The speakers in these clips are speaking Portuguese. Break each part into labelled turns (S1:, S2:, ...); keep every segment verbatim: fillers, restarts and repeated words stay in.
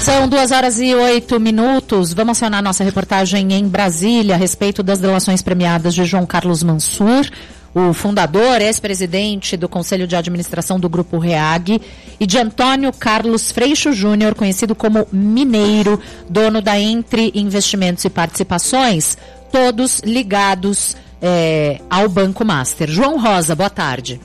S1: São duas horas e oito minutos. Vamos acionar nossa reportagem em Brasília a respeito das delações premiadas de João Carlos Mansur, o fundador, ex-presidente do Conselho de Administração do Grupo REAG, e de Antônio Carlos Freixo Júnior, conhecido como Mineiro, dono da Entre Investimentos e Participações, todos ligados é, ao Banco Master. João Rosa, boa tarde.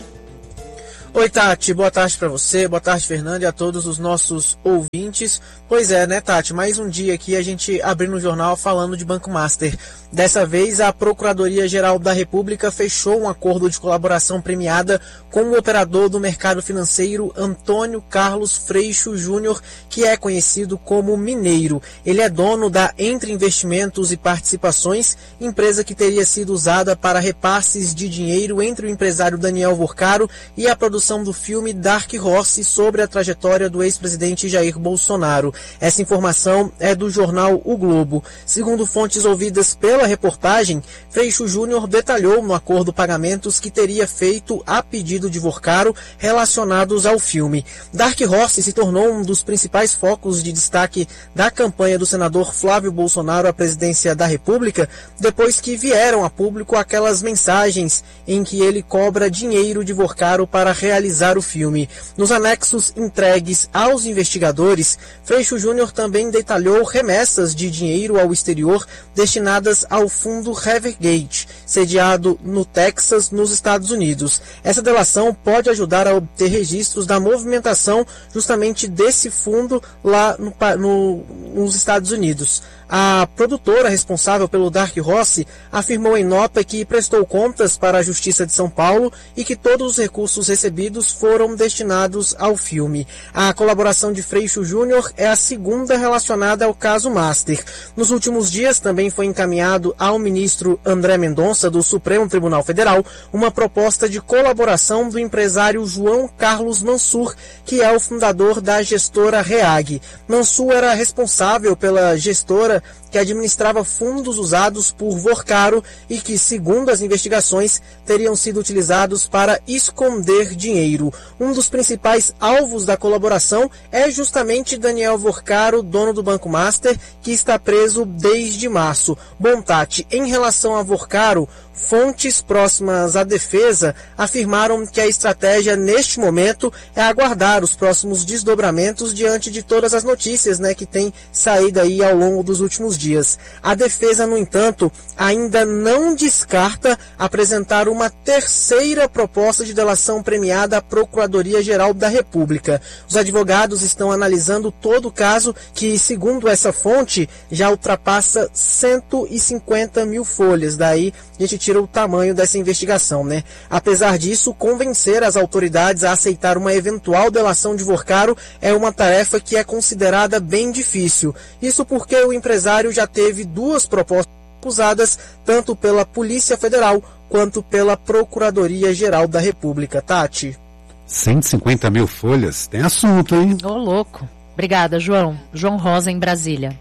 S2: Oi, Tati, boa tarde para você, boa tarde, Fernando, e a todos os nossos ouvintes. Pois é, né, Tati, mais um dia aqui a gente abrindo o jornal falando de Banco Master. Dessa vez, a Procuradoria-Geral da República fechou um acordo de colaboração premiada com o operador do mercado financeiro Antônio Carlos Freixo Júnior, que é conhecido como Mineiro. Ele é dono da Entre Investimentos e Participações, empresa que teria sido usada para repasses de dinheiro entre o empresário Daniel Vorcaro e a produção do filme Dark Horse sobre a trajetória do ex-presidente Jair Bolsonaro. Essa informação é do jornal O Globo. Segundo fontes ouvidas pela reportagem, Freixo Júnior detalhou no acordo pagamentos que teria feito a pedido de Vorcaro relacionados ao filme. Dark Horse se tornou um dos principais focos de destaque da campanha do senador Flávio Bolsonaro à presidência da República, depois que vieram a público aquelas mensagens em que ele cobra dinheiro de Vorcaro para realizar o filme. Nos anexos entregues aos investigadores, Freixo Júnior também detalhou remessas de dinheiro ao exterior destinadas ao fundo Rivergate, sediado no Texas, nos Estados Unidos. Essa delação pode ajudar a obter registros da movimentação justamente desse fundo lá no, no, nos Estados Unidos. A produtora responsável pelo Dark Horse afirmou em nota que prestou contas para a Justiça de São Paulo e que todos os recursos recebidos foram destinados ao filme. A colaboração de Freixo Júnior é a segunda relacionada ao caso Master. Nos últimos dias também foi encaminhado ao ministro André Mendonça, do Supremo Tribunal Federal, uma proposta de colaboração do empresário João Carlos Mansur, que é o fundador da gestora REAG. Mansur era responsável pela gestora que administrava fundos usados por Vorcaro e que, segundo as investigações, teriam sido utilizados para esconder dinheiro. Um dos principais alvos da colaboração é justamente Daniel Vorcaro, dono do Banco Master, que está preso desde março. Bom, Tati, em relação a Vorcaro, fontes próximas à defesa afirmaram que a estratégia neste momento é aguardar os próximos desdobramentos diante de todas as notícias, né, que tem saído aí ao longo dos últimos dias. A defesa, no entanto, ainda não descarta apresentar uma terceira proposta de delação premiada à Procuradoria-Geral da República. Os advogados estão analisando todo o caso que, segundo essa fonte, já ultrapassa cento e cinquenta mil folhas. Daí a gente tira o tamanho dessa investigação, né? Apesar disso, convencer as autoridades a aceitar uma eventual delação de Vorcaro é uma tarefa que é considerada bem difícil. Isso porque o empresário já teve duas propostas acusadas tanto pela Polícia Federal quanto pela Procuradoria-Geral da República. Tati.
S3: cento e cinquenta mil folhas, tem assunto, hein?
S1: Ô, louco. Obrigada, João. João Rosa, em Brasília.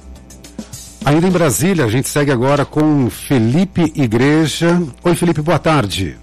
S3: Ainda em Brasília, a gente segue agora com Felipe Igreja. Oi, Felipe, boa tarde.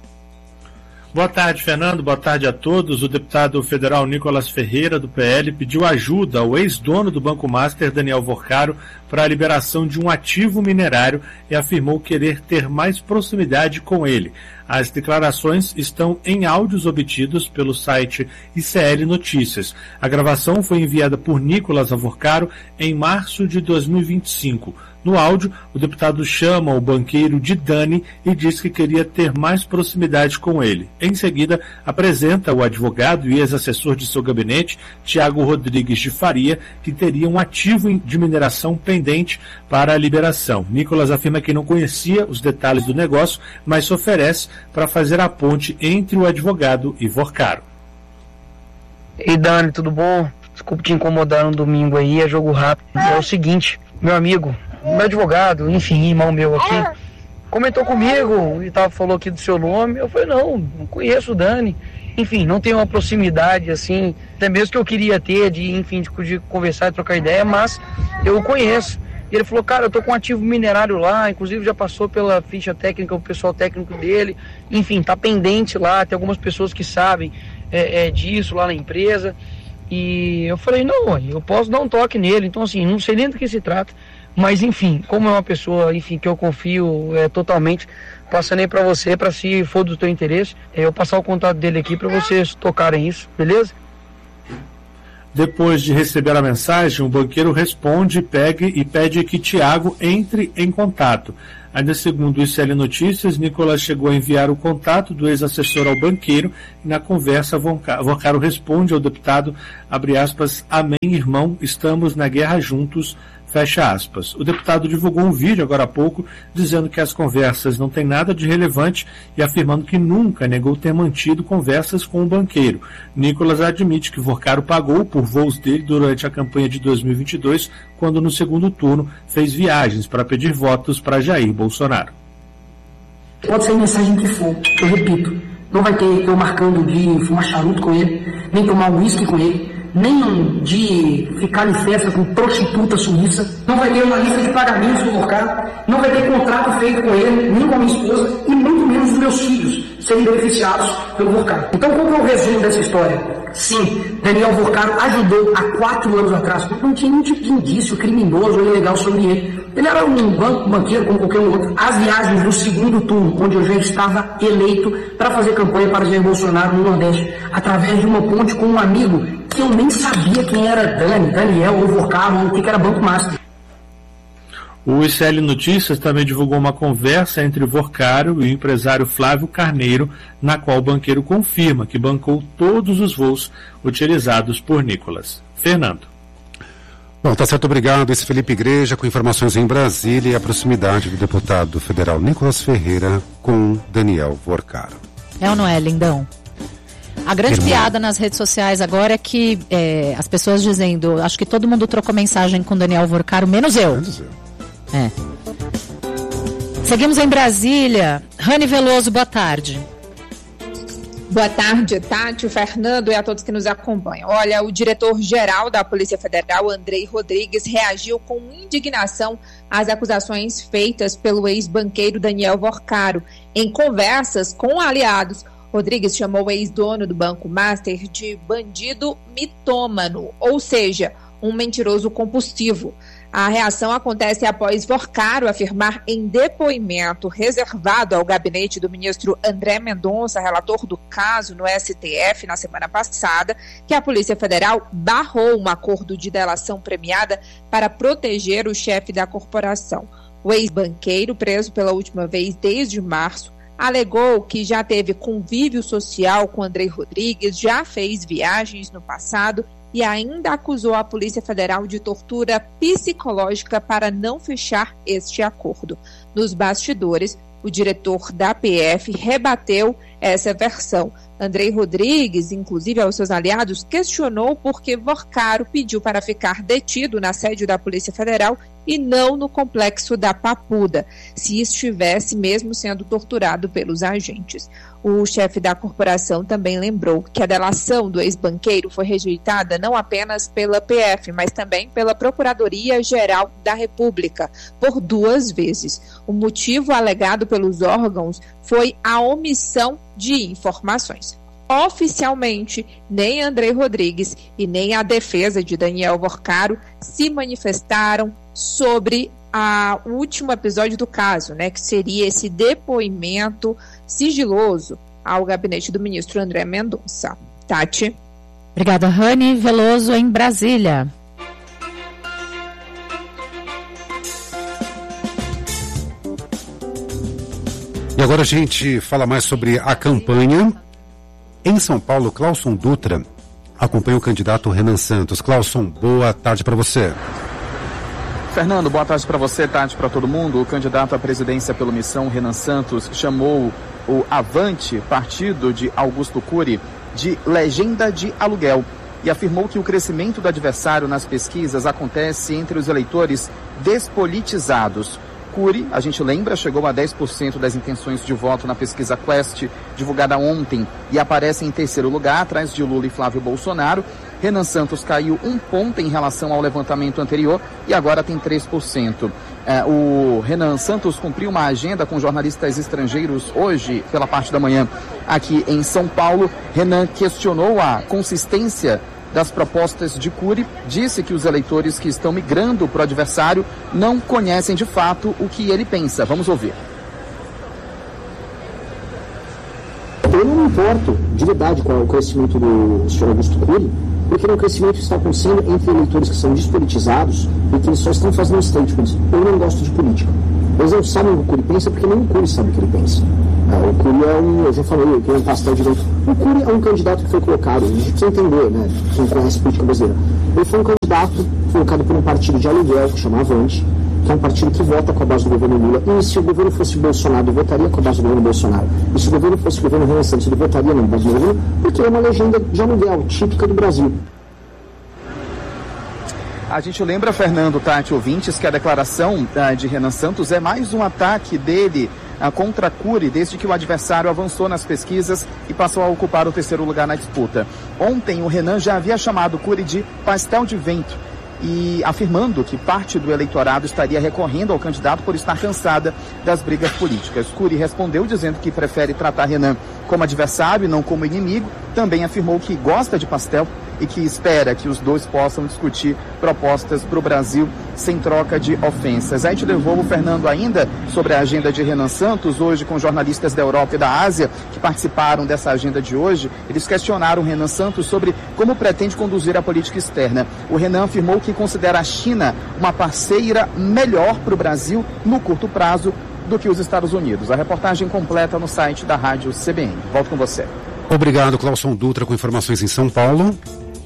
S4: Boa tarde, Fernando. Boa tarde a todos. O deputado federal Nicolas Ferreira, do P L, pediu ajuda ao ex-dono do Banco Master, Daniel Vorcaro, para a liberação de um ativo minerário e afirmou querer ter mais proximidade com ele. As declarações estão em áudios obtidos pelo site I C L Notícias. A gravação foi enviada por Nicolas a Vorcaro em março de dois mil e vinte e cinco. No áudio, o deputado chama o banqueiro de Dani e diz que queria ter mais proximidade com ele. Em seguida, apresenta o advogado e ex-assessor de seu gabinete, Tiago Rodrigues de Faria, que teria um ativo de mineração pendente para a liberação. Nicolas afirma que não conhecia os detalhes do negócio, mas se oferece para fazer a ponte entre o advogado e Vorcaro.
S5: Ei, Dani, tudo bom? Desculpe te incomodar no domingo aí, é jogo rápido. É o seguinte, meu amigo, meu advogado, enfim, irmão meu aqui, comentou comigo e tava, falou aqui do seu nome. Eu falei, não, não conheço o Dani. Enfim, não tenho uma proximidade assim, até mesmo que eu queria ter, de, enfim, de, de conversar e trocar ideia, mas eu o conheço. E ele falou, cara, eu tô com um ativo minerário lá, inclusive já passou pela ficha técnica, o pessoal técnico dele, enfim, tá pendente lá, tem algumas pessoas que sabem é, é, disso lá na empresa. E eu falei, não, eu posso dar um toque nele. Então, assim, não sei nem do que se trata. Mas, enfim, como é uma pessoa, enfim, que eu confio é, totalmente, passando aí para você, para se for do teu interesse, é, eu passar o contato dele aqui para vocês tocarem isso, beleza?
S4: Depois de receber a mensagem, o banqueiro responde, pega e pede que Tiago entre em contato. Ainda segundo o I C L Notícias, Nicolas chegou a enviar o contato do ex-assessor ao banqueiro e na conversa Vorcaro responde ao deputado, abre aspas, amém irmão, estamos na guerra juntos, fecha aspas. O deputado divulgou um vídeo agora há pouco dizendo que as conversas não têm nada de relevante e afirmando que nunca negou ter mantido conversas com o banqueiro. Nicolas admite que Vorcaro pagou por voos dele durante a campanha de dois mil e vinte e dois, quando no segundo turno fez viagens para pedir votos para Jair Bolsonaro.
S6: Pode ser a mensagem que for, eu repito, não vai ter eu marcando de fumar charuto com ele, nem tomar uísque com ele, nem de ficar em festa com prostituta suíça, não vai ter uma lista de pagamentos do Vorcaro, não vai ter contrato feito com ele, nem com a minha esposa, e muito menos os meus filhos serem beneficiados pelo Vorcaro. Então, qual é o resumo dessa história? Sim, Daniel Vorcaro ajudou há quatro anos atrás, não tinha nenhum tipo de indício criminoso ou ilegal sobre ele. Ele era um banco, banqueiro como qualquer outro. As viagens do segundo turno, onde eu já estava eleito para fazer campanha para Jair Bolsonaro no Nordeste, através de uma ponte com um amigo que eu nem sabia quem era Dani, Daniel ou Vorcaro, ou o que era Banco Master.
S4: O I C L Notícias também divulgou uma conversa entre Vorcaro e o empresário Flávio Carneiro, na qual o banqueiro confirma que bancou todos os voos utilizados por Nicolas. Fernando.
S3: Bom, tá certo, obrigado. Esse Felipe Igreja com informações em Brasília e a proximidade do deputado federal Nicolas Ferreira com Daniel Vorcaro.
S1: É ou não é, lindão? A grande
S3: Irmão.
S1: piada nas redes sociais agora é que é, as pessoas dizendo, acho que todo mundo trocou mensagem com Daniel Vorcaro, menos eu.
S3: Menos eu.
S1: É. Seguimos em Brasília. Rani Veloso, boa tarde.
S7: Boa tarde, Tati, Fernando e a todos que nos acompanham. Olha, o diretor-geral da Polícia Federal, Andrei Rodrigues, reagiu com indignação às acusações feitas pelo ex-banqueiro Daniel Vorcaro. Em conversas com aliados, Rodrigues chamou o ex-dono do Banco Master de bandido mitômano, ou seja, um mentiroso compulsivo. A reação acontece após Vorcaro afirmar em depoimento reservado ao gabinete do ministro André Mendonça, relator do caso no S T F na semana passada, que a Polícia Federal barrou um acordo de delação premiada para proteger o chefe da corporação. O ex-banqueiro, preso pela última vez desde março, alegou que já teve convívio social com Andrei Rodrigues, já fez viagens no passado e ainda acusou a Polícia Federal de tortura psicológica para não fechar este acordo. Nos bastidores, o diretor da P F rebateu essa versão. Andrei Rodrigues, inclusive aos seus aliados, questionou por que Vorcaro pediu para ficar detido na sede da Polícia Federal e não no complexo da Papuda, se estivesse mesmo sendo torturado pelos agentes. O chefe da corporação também lembrou que a delação do ex-banqueiro foi rejeitada não apenas pela P F, mas também pela Procuradoria-Geral da República, por duas vezes. O motivo alegado pelos órgãos foi a omissão de informações. Oficialmente, nem Andrei Rodrigues e nem a defesa de Daniel Vorcaro se manifestaram sobre a, o último episódio do caso, né, que seria esse depoimento sigiloso ao gabinete do ministro André Mendonça. Tati.
S1: Obrigada, Rani Veloso, em Brasília.
S3: E agora a gente fala mais sobre a campanha. Em São Paulo, Clauson Dutra acompanha o candidato Renan Santos. Clauson, boa tarde para você.
S8: Fernando, boa tarde para você, tarde para todo mundo. O candidato à presidência pela Missão, Renan Santos, chamou o Avante, partido de Augusto Cury, de legenda de aluguel e afirmou que o crescimento do adversário nas pesquisas acontece entre os eleitores despolitizados. Cury, a gente lembra, chegou a dez por cento das intenções de voto na pesquisa Quest, divulgada ontem, e aparece em terceiro lugar, atrás de Lula e Flávio Bolsonaro. Renan Santos caiu um ponto em relação ao levantamento anterior e agora tem três por cento. É, o Renan Santos cumpriu uma agenda com jornalistas estrangeiros hoje, pela parte da manhã, aqui em São Paulo. Renan questionou a consistência das propostas de Cury, disse que os eleitores que estão migrando para o adversário não conhecem de fato o que ele pensa. Vamos ouvir.
S9: Eu não me importo de verdade com o crescimento do senhor Augusto Cury, porque é um crescimento que está acontecendo entre eleitores que são despolitizados e que eles só estão fazendo statements. Eu não gosto de política. Eles não sabem o que o Cury pensa porque nem o Cury sabe o que ele pensa. É, o Cury é um, eu já falei, que é um pastel de leite. O Cury é um candidato que foi colocado, a gente precisa entender, né? Quem conhece política brasileira. Ele foi um candidato colocado por um partido de aluguel que chama Avante, que é um partido que vota com a base do governo Lula. E se o governo fosse Bolsonaro, ele votaria com a base do governo Bolsonaro. E se o governo fosse o governo Renan Santos, ele votaria na base do governo, porque é uma legenda de aluguel, típica do Brasil.
S8: A gente lembra, Fernando, Tati, ouvintes, que a declaração uh, de Renan Santos é mais um ataque dele uh, contra Cury, desde que o adversário avançou nas pesquisas e passou a ocupar o terceiro lugar na disputa. Ontem, o Renan já havia chamado Cury de pastel de vento e afirmando que parte do eleitorado estaria recorrendo ao candidato por estar cansada das brigas políticas. Cury respondeu dizendo que prefere tratar Renan como adversário e não como inimigo. Também afirmou que gosta de pastel e que espera que os dois possam discutir propostas para o Brasil sem troca de ofensas. Aí te levou o Fernando ainda sobre a agenda de Renan Santos, hoje com jornalistas da Europa e da Ásia que participaram dessa agenda de hoje. Eles questionaram o Renan Santos sobre como pretende conduzir a política externa. O Renan afirmou que considera a China uma parceira melhor para o Brasil no curto prazo do que os Estados Unidos. A reportagem completa no site da Rádio C B N. Volto com você.
S3: Obrigado, Clauson Dutra, com informações em São Paulo.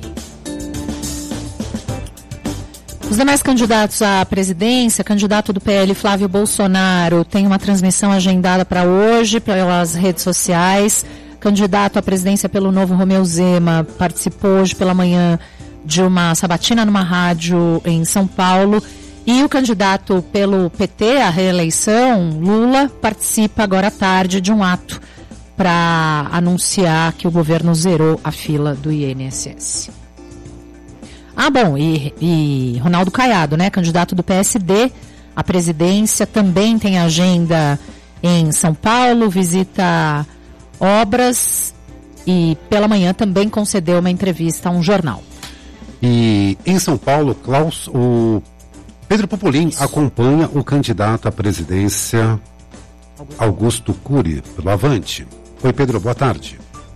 S1: Os demais candidatos à presidência, candidato do P L Flávio Bolsonaro, tem uma transmissão agendada para hoje pelas redes sociais. Candidato à presidência pelo Novo, Romeu Zema, participou hoje pela manhã de uma sabatina numa rádio em São Paulo. E o candidato pelo P T à reeleição, Lula, participa agora à tarde de um ato para anunciar que o governo zerou a fila do I N S S. Ah, bom, e, e Ronaldo Caiado, né, candidato do P S D à presidência, também tem agenda em São Paulo, visita obras e pela manhã também concedeu uma entrevista a um jornal.
S3: E em São Paulo, Klaus, o Pedro Popolin acompanha o candidato à presidência Augusto Cury, pelo Avante. Oi, Pedro, boa tarde.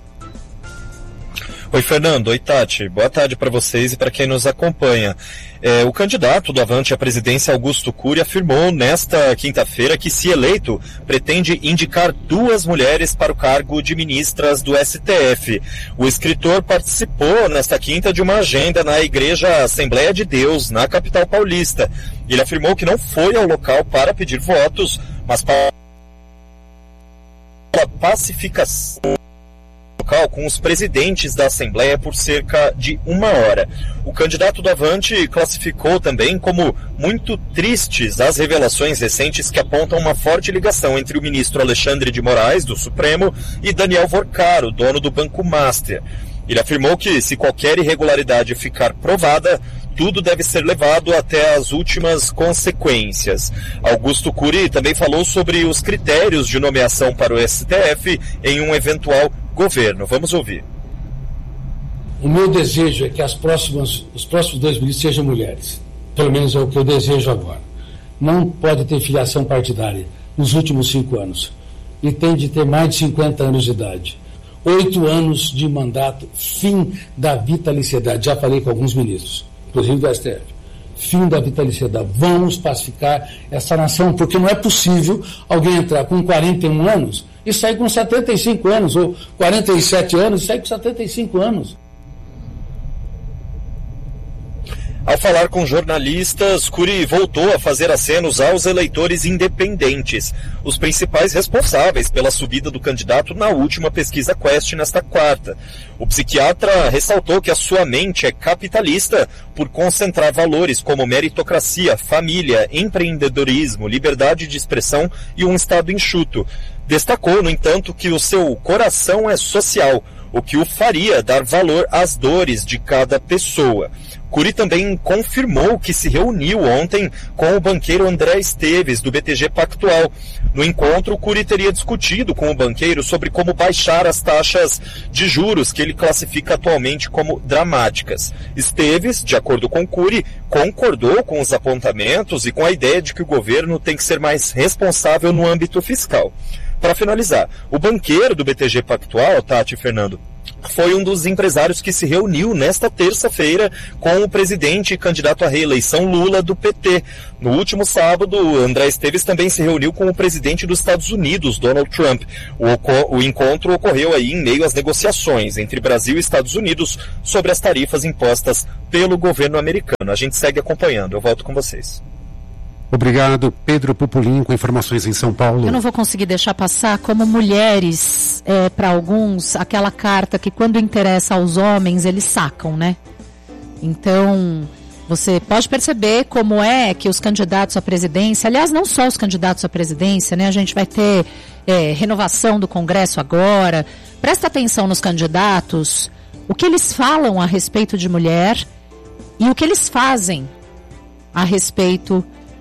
S10: Oi, Fernando. Oi, Tati. Boa tarde para vocês e para quem nos acompanha. É, o candidato do Avante à presidência, Augusto Cury, afirmou nesta quinta-feira que, se eleito, pretende indicar duas mulheres para o cargo de ministras do S T F. O escritor participou nesta quinta de uma agenda na Igreja Assembleia de Deus, na capital paulista. Ele afirmou que não foi ao local para pedir votos, mas para a pacificação com os presidentes da Assembleia por cerca de uma hora. O candidato do Avante classificou também como muito tristes as revelações recentes que apontam uma forte ligação entre o ministro Alexandre de Moraes, do Supremo, e Daniel Vorcaro, dono do Banco Master. Ele afirmou que, se qualquer irregularidade ficar provada, tudo deve ser levado até as últimas consequências. Augusto Cury também falou sobre os critérios de nomeação para o S T F em um eventual governo. Vamos ouvir.
S11: O meu desejo é que as próximas, os próximos dois ministros sejam mulheres. Pelo menos é o que eu desejo agora. Não pode ter filiação partidária nos últimos cinco anos. E tem de ter mais de cinquenta anos de idade. Oito anos de mandato, fim da vitaliciedade. Já falei com alguns ministros, inclusive do S T F. Fim da vitaliciedade. Vamos pacificar essa nação, porque não é possível alguém entrar com quarenta e um anos e sair com setenta e cinco anos, ou quarenta e sete anos e sair com setenta e cinco anos.
S10: Ao falar com jornalistas, Cury voltou a fazer acenos aos eleitores independentes, os principais responsáveis pela subida do candidato na última pesquisa Quest nesta quarta. O psiquiatra ressaltou que a sua mente é capitalista por concentrar valores como meritocracia, família, empreendedorismo, liberdade de expressão e um Estado enxuto. Destacou, no entanto, que o seu coração é social, o que o faria dar valor às dores de cada pessoa. Cury também confirmou que se reuniu ontem com o banqueiro André Esteves, do B T G Pactual. No encontro, Cury teria discutido com o banqueiro sobre como baixar as taxas de juros, que ele classifica atualmente como dramáticas. Esteves, de acordo com Cury, concordou com os apontamentos e com a ideia de que o governo tem que ser mais responsável no âmbito fiscal. Para finalizar, o banqueiro do B T G Pactual, Tati e Fernando, foi um dos empresários que se reuniu nesta terça-feira com o presidente e candidato à reeleição Lula do P T. No último sábado, André Esteves também se reuniu com o presidente dos Estados Unidos, Donald Trump. O, o encontro ocorreu aí em meio às negociações entre Brasil e Estados Unidos sobre as tarifas impostas pelo governo americano. A gente segue acompanhando. Eu volto com vocês.
S3: Obrigado, Pedro Pupolin, com informações em São Paulo.
S1: Eu não vou conseguir deixar passar como mulheres, é, para alguns, aquela carta que quando interessa aos homens, eles sacam, né? Então, você pode perceber como é que os candidatos à presidência, aliás, não só os candidatos à presidência, né? A gente vai ter é, renovação do Congresso agora. Presta atenção nos candidatos, o que eles falam a respeito de mulher e o que eles fazem a respeito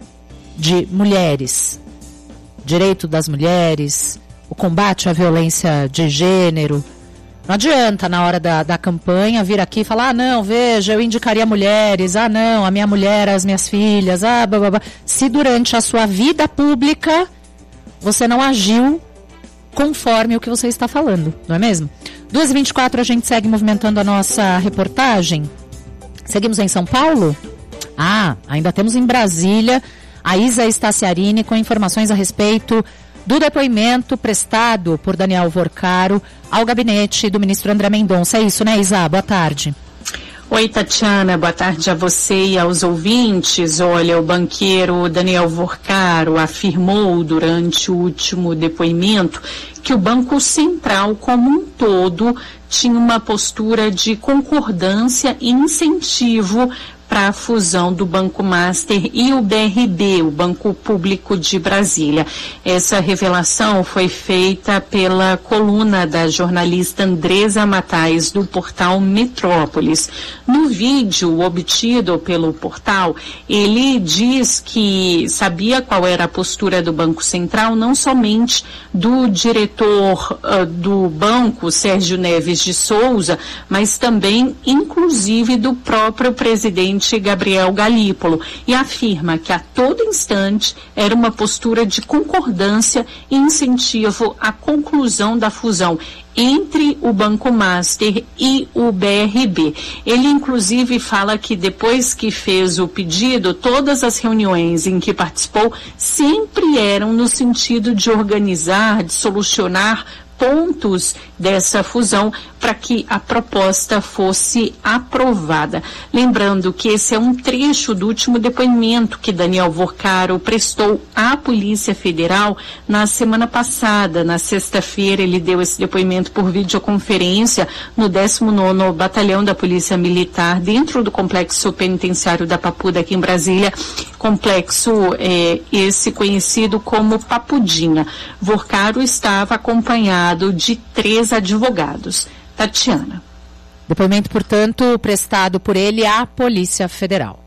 S1: de mulheres, direito das mulheres, o combate à violência de gênero. Não adianta na hora da, da campanha vir aqui e falar, ah não, veja, eu indicaria mulheres, ah não, a minha mulher, as minhas filhas, ah blá, blá, blá. Se durante a sua vida pública você não agiu conforme o que você está falando, não é mesmo? duas e vinte e quatro, a gente segue movimentando a nossa reportagem. Seguimos em São Paulo? Ah, ainda temos em Brasília a Isa Staciarini com informações a respeito do depoimento prestado por Daniel Vorcaro ao gabinete do ministro André Mendonça. É isso, né, Isa? Boa tarde.
S12: Oi, Tatiana, boa tarde a você e aos ouvintes. Olha, o banqueiro Daniel Vorcaro afirmou durante o último depoimento que o Banco Central como um todo tinha uma postura de concordância e incentivo para a fusão do Banco Master e o B R B, o Banco Público de Brasília. Essa revelação foi feita pela coluna da jornalista Andresa Matais, do portal Metrópolis. No vídeo obtido pelo portal, ele diz que sabia qual era a postura do Banco Central, não somente do diretor uh, do banco, Sérgio Neves de Souza, mas também, inclusive, do próprio presidente Gabriel Galípolo, e afirma que a todo instante era uma postura de concordância e incentivo à conclusão da fusão entre o Banco Master e o B R B. Ele, inclusive, fala que depois que fez o pedido, todas as reuniões em que participou sempre eram no sentido de organizar, de solucionar pontos dessa fusão para que a proposta fosse aprovada. Lembrando que esse é um trecho do último depoimento que Daniel Vorcaro prestou à Polícia Federal na semana passada. Na sexta-feira, ele deu esse depoimento por videoconferência no décimo nono Batalhão da Polícia Militar, dentro do complexo penitenciário da Papuda, aqui em Brasília, complexo é, esse conhecido como Papudinha. Vorcaro estava acompanhado de três advogados. Tatiana.
S1: Depoimento, portanto, prestado por ele à Polícia Federal.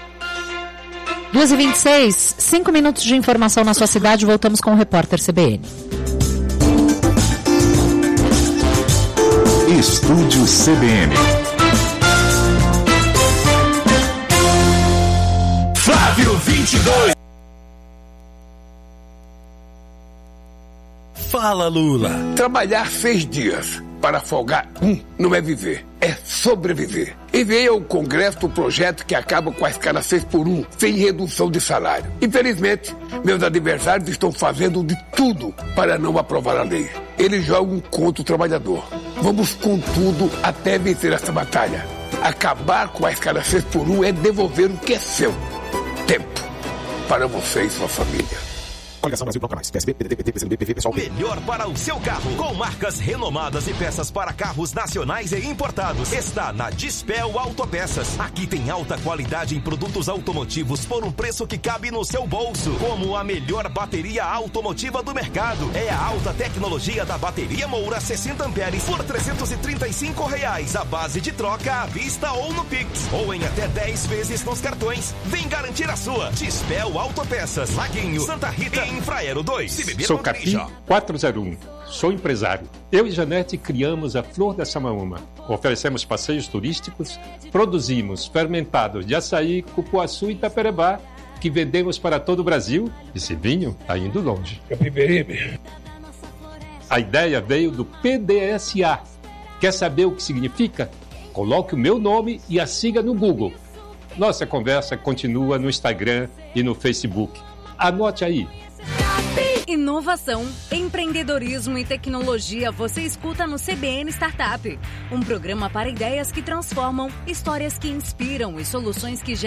S1: duas e vinte e seis, cinco minutos de informação na sua cidade. Voltamos com o repórter C B N.
S13: Estúdio C B N. Flávio vinte e dois.
S14: Fala, Lula. Trabalhar seis dias para folgar um não é viver, é sobreviver. Enviei ao Congresso o projeto que acaba com a escala seis por um, sem redução de salário. Infelizmente, meus adversários estão fazendo de tudo para não aprovar a lei. Eles jogam contra o trabalhador. Vamos com tudo até vencer essa batalha. Acabar com a escala seis por um é devolver o que é seu. Tempo para você e sua família.
S15: Coligação Brasil Canais. P S B, P D T, P T, P C D B, P V, Pessoal.
S16: Melhor para o seu carro. Com marcas renomadas e peças para carros nacionais e importados. Está na Dispel Autopeças. Aqui tem alta qualidade em produtos automotivos por um preço que cabe no seu bolso. Como a melhor bateria automotiva do mercado. É a alta tecnologia da bateria Moura sessenta amperes por trezentos e trinta e cinco reais. A base de troca à vista ou no Pix. Ou em até dez vezes nos cartões. Vem garantir a sua. Dispel Autopeças. Laguinho, Santa Rita e Infraero dois. Se beber,
S17: Sou Capim quatrocentos e um. Sou empresário. Eu e Janete criamos a Flor da Samaúma. Oferecemos passeios turísticos, produzimos fermentados de açaí, cupuaçu e taperebá, que vendemos para todo o Brasil. Esse vinho está indo longe.
S14: Capiberibe.
S17: A ideia veio do P D S A. Quer saber o que significa? Coloque o meu nome e a siga no Google. Nossa conversa continua no Instagram e no Facebook. Anote aí.
S18: Inovação, empreendedorismo e tecnologia você escuta no C B N Startup. Um programa para ideias que transformam, histórias que inspiram e soluções que geram